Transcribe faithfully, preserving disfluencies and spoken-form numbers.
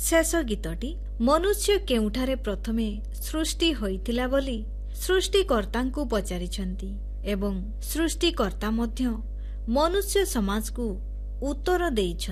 ଶେଷ ଗୀତଟି ମନୁଷ୍ୟ କେଉଁଠାରେ ପ୍ରଥମେ ସୃଷ୍ଟି ହୋଇଥିଲା ବୋଲି ସୃଷ୍ଟିକର୍ତ୍ତାଙ୍କୁ ପଚାରିଛନ୍ତି ଏବଂ ସୃଷ୍ଟିକର୍ତ୍ତା ମଧ୍ୟ ମନୁଷ୍ୟ ସମାଜକୁ ଉତ୍ତର ଦେଇଛନ୍ତି।